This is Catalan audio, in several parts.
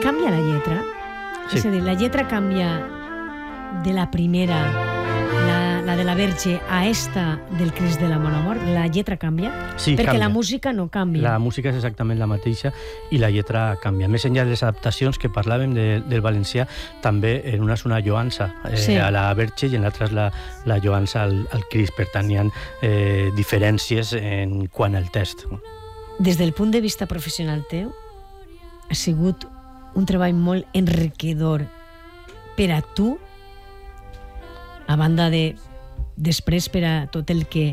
canvia la lletra? Sí. És a dir, la lletra canvia de la primera, la de la Verge, a esta del Crist de la Bona Mort? La lletra canvia? Sí, Perquè canvia. la música no canvia. La música és exactament la mateixa i la lletra canvia. Més enllà de les adaptacions que parlàvem del valencià, també en una és una lloança Sí. a la Verge i en l'altra és la lloança al Crist. Per tant, hi ha diferències en quant al text. Des del punt de vista professional teu, ha sigut un treball molt enriquidor per a tu, a banda de després per a tot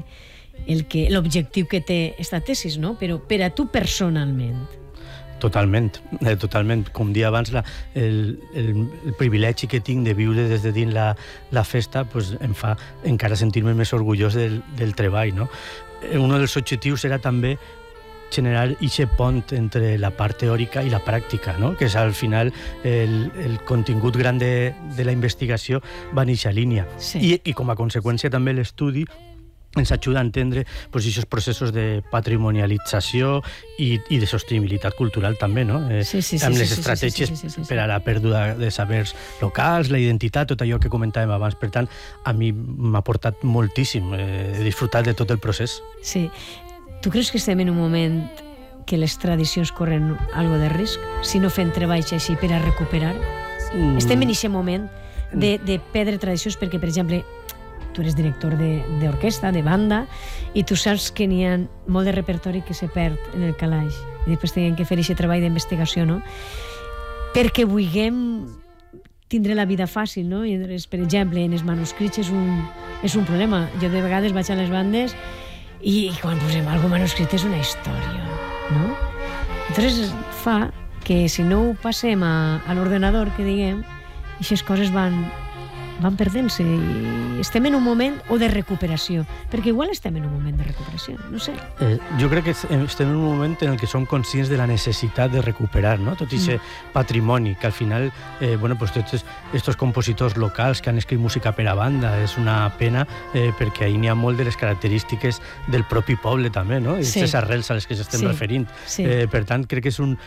l'objectiu que té esta tesis, no? Però per a tu personalment. Totalment. Com dia abans, el privilegi que tinc de viure des de dins la festa pues, em fa encara sentir-me més orgullós del treball. No? Un dels objectius era també generar aquest pont entre la part teòrica i la pràctica, no? Que és al final el contingut gran de la investigació va en aquesta línia. Sí. I com a conseqüència també l'estudi ens ajuda a entendre aquests processos de patrimonialització i de sostenibilitat cultural també, no? Amb les estratègies per a la pèrdua de sabers locals, la identitat, tot allò que comentàvem abans. Per tant, a mi m'ha portat moltíssim, he disfrutat de tot el procés. Sí. Tu creus que estem en un moment que les tradicions corren algo de risc si no fem treballs així per a recuperar? Estem en aquest moment de perdre tradicions perquè, per exemple, tu eres director d'orquestra, de banda, i tu saps que n'hi ha molt de repertori que se perd en el calaix. I després tenim que fer aquest treball d'investigació, no? Perquè vulguem tindre la vida fàcil, no? I, per exemple, en els manuscrits és un problema. Jo de vegades vaig a les bandes i quan posem algun manuscrit és una història, no? Entonces fa que si no ho passem a l'ordenador, que diguem, aquestes coses van perdent-se i estem en un moment o de recuperació, perquè igual estem en un moment de recuperació, no sé. Jo crec que estem en un moment en què som conscients de la necessitat de recuperar, no? Tot aquest patrimoni, que al final tots estos compositors locals que han escrit música per a banda, és una pena perquè ahí n'hi ha molt de les característiques del propi poble també, no? Aquestes arrels a les que s'estem referint. Per tant, crec que és un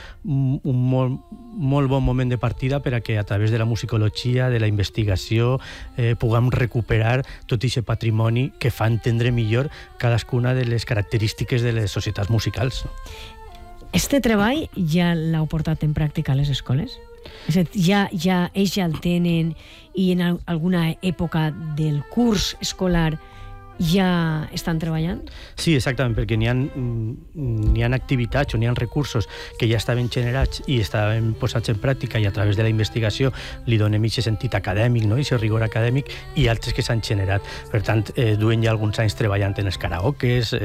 molt bon moment de partida per a que a través de la musicologia, de la investigació, puguem recuperar tot aquest patrimoni que fa entendre millor cadascuna de les característiques de les societats musicals. Este treball ja l'heu portat en pràctica a les escoles? És a dir, ells ja el tenen i en alguna època del curs escolar ja estan treballant? Sí, exactament, perquè n'hi ha activitats o n'hi ha recursos que ja estaven generats i estaven posats en pràctica i a través de la investigació li donem aquest sentit acadèmic, no? Aquest rigor acadèmic, i altres que s'han generat. Per tant, duen ja alguns anys treballant en els karaokes.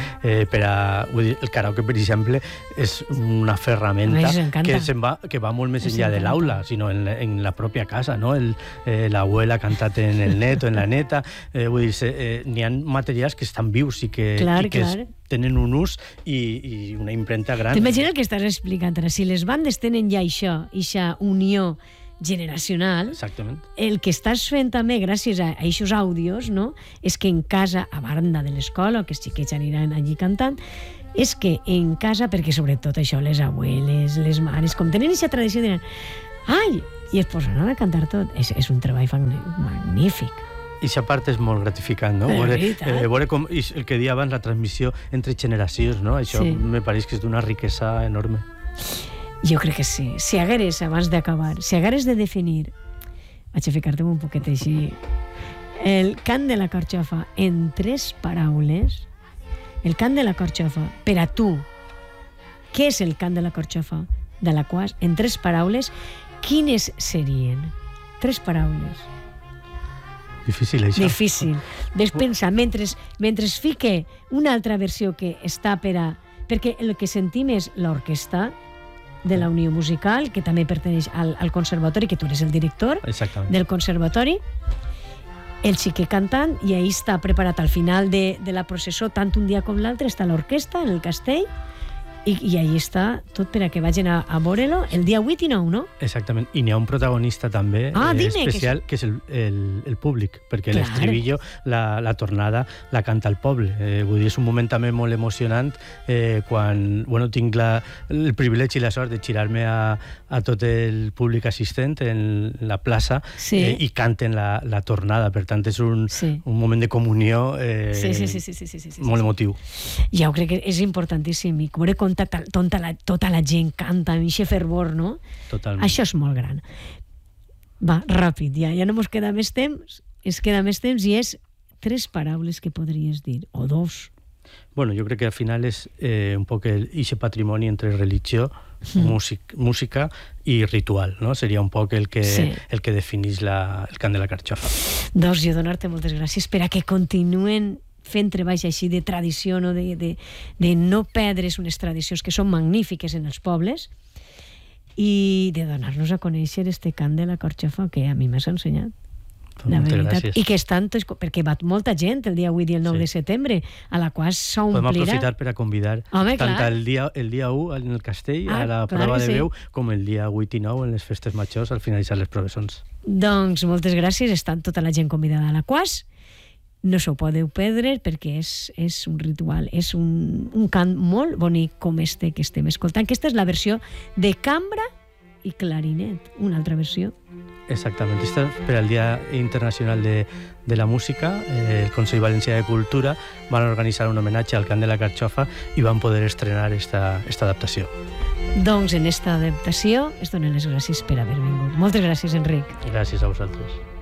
El karaoke, per exemple, és una ferramenta que va molt més enllà de l'aula, sinó en la pròpia casa, no? L'abuela cantat en el net o en la neta. Vull dir, n'hi ha materials que estan vius i que tenen un ús i una impremta gran. T'imagina el que estàs explicant ara. Si les bandes tenen ja això, aquesta unió generacional, exactament, el que estàs fent també gràcies a aquests àudios, no? És que en casa, a banda de l'escola, que els xiquets aniran allí cantant, és que en casa, perquè sobretot això, les abueles, les mares, com tenen aquesta tradició, diran ai, i es posaran a cantar tot. És un treball magnífic. I aquesta part és molt gratificant, no? Veure com el que deia abans, la transmissió entre generacions, no? Això me pareix que és d'una riquesa enorme. Jo crec que sí. Si hagueres, abans d'acabar, si hagueres de definir, vaig a ficar-te un poquet així, el cant de la carxofa en 3 paraules, el cant de la carxofa, per a tu, què és el cant de la carxofa de la Quas? En 3 paraules, quines serien? 3 paraules. Difícil, això. Difícil. Pensar, mentre fique una altra versió que està per a... Perquè el que sentim és l'orquestra de la Unió Musical, que també perteneix al conservatori, que tu eres el director del conservatori, el xiquet cantant, i ahí està preparat al final de la processó, tant un dia com l'altre, està l'orquestra en el castell, I allà està tot per a que vagin a veure-lo el dia 8 i 9, no? Exactament, i n'hi ha un protagonista també especial, que és el públic, perquè l'estribillo, la tornada, la canta el poble. Vull dir, és un moment també molt emocionant quan tinc el privilegi i la sort de girar-me a tot el públic assistent en la plaça i canten la tornada. Per tant, és un moment de comunió molt emotiu. Ja ho crec que és importantíssim, i veure com tota la gent canta amb aquest fervor, no? Totalment. Això és molt gran. Va, ràpid, ja no ens queda més temps, i és 3 paraules que podries dir, o 2. Bueno, jo crec que al final és un poc aquest patrimoni entre religió, música i ritual, no? Seria un poc el que definís el cant de la carxofa. Doncs jo donar-te moltes gràcies per a que continuen fent treballs així de tradició, no? De no perdre's unes tradicions que són magnífiques en els pobles, i de donar-nos a conèixer este cant de la carxofa que a mi m'has ensenyat. La veritat. Gràcies. I que estan tots, perquè va molta gent el dia 8 i el 9 de setembre, a la qual s'omplirà. Podem aprofitar per a convidar tant el dia 1 en el castell, a la prova de veu, com el dia 8 i 9 en les festes majors al finalitzar les professons. Doncs moltes gràcies, estan tota la gent convidada a la quas. No s'ho podeu perdre perquè és un ritual, és un cant molt bonic com este que estem escoltant. Aquesta és la versió de cambra i clarinet, una altra versió. Exactament, està per al Dia Internacional de la Música. El Consell Valencià de Cultura van organitzar un homenatge al cant de la carxofa i van poder estrenar esta adaptació. Doncs en esta adaptació es donen les gràcies per haver vingut. Moltes gràcies, Enric. Gràcies a vosaltres.